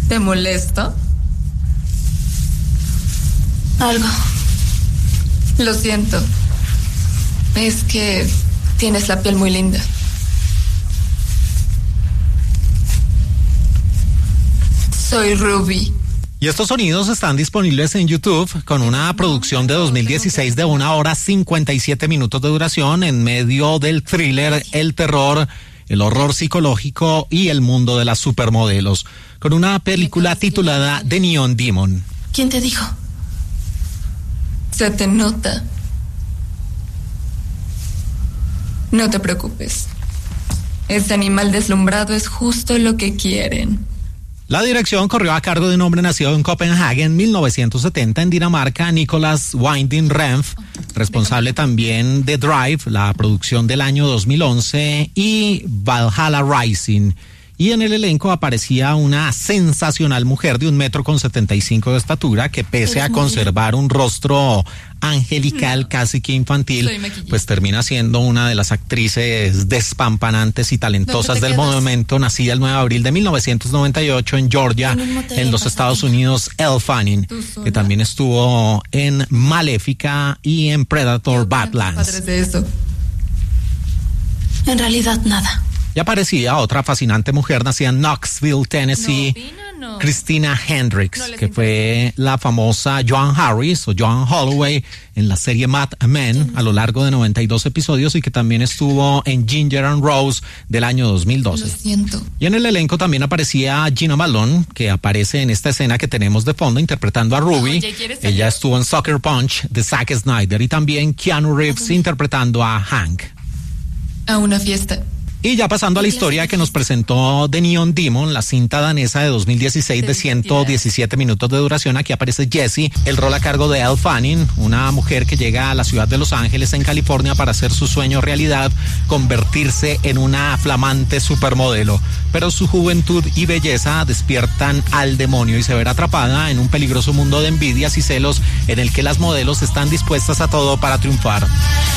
¿Te molesto? Algo. Lo siento. Es que tienes la piel muy linda. Soy Ruby. Y estos sonidos están disponibles en YouTube con una producción de 2016 de 1 hora 57 minutos de duración en medio del thriller, el terror, el horror psicológico y el mundo de las supermodelos, con una película titulada The Neon Demon. ¿Quién te dijo? Se te nota. No te preocupes. Este animal deslumbrado es justo lo que quieren. La dirección corrió a cargo de un hombre nacido en Copenhague en 1970 en Dinamarca, Nicolas Winding Refn, responsable también de Drive, la producción del año 2011, y Valhalla Rising. Y en el elenco aparecía una sensacional mujer de 1,75 m de estatura que, pese a conservar un rostro angelical, casi que infantil, pues termina siendo una de las actrices despampanantes y talentosas del momento, nacida el 9 de abril de 1998 en Georgia, en los Estados Unidos, Elle Fanning, que también estuvo en Maléfica y en Predator Badlands. En realidad nada. Y aparecía otra fascinante mujer nacida en Knoxville, Tennessee, Christina Hendricks, que fue la famosa Joan Harris o Joan Holloway en la serie Mad Men a lo largo de 92 episodios y que también estuvo en Ginger and Rose del año 2012. Lo siento. Y en el elenco también aparecía Gina Malone, que aparece en esta escena que tenemos de fondo interpretando a Ruby. Ella estuvo en Sucker Punch de Zack Snyder, y también Keanu Reeves interpretando a Hank. A una fiesta. Y ya pasando a la historia que nos presentó The Neon Demon, la cinta danesa de 2016 de 117 minutos de duración, aquí aparece Jessie, el rol a cargo de Elle Fanning, una mujer que llega a la ciudad de Los Ángeles, en California, para hacer su sueño realidad, convertirse en una flamante supermodelo. Pero su juventud y belleza despiertan al demonio y se verá atrapada en un peligroso mundo de envidias y celos en el que las modelos están dispuestas a todo para triunfar.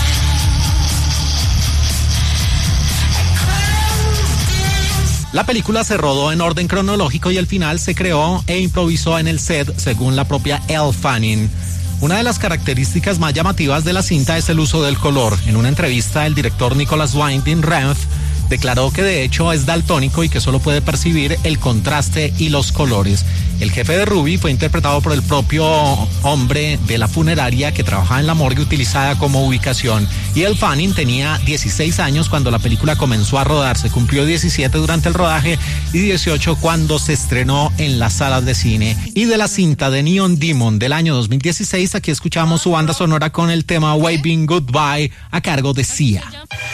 La película se rodó en orden cronológico y el final se creó e improvisó en el set, según la propia Elle Fanning. Una de las características más llamativas de la cinta es el uso del color. En una entrevista, el director Nicolas Winding Refn declaró que de hecho es daltónico y que solo puede percibir el contraste y los colores. El jefe de Ruby fue interpretado por el propio hombre de la funeraria que trabajaba en la morgue utilizada como ubicación. Y Elle Fanning tenía 16 años cuando la película comenzó a rodarse. Cumplió 17 durante el rodaje y 18 cuando se estrenó en las salas de cine. Y de la cinta de Neon Demon del año 2016, aquí escuchamos su banda sonora con el tema Waving Goodbye a cargo de Sia.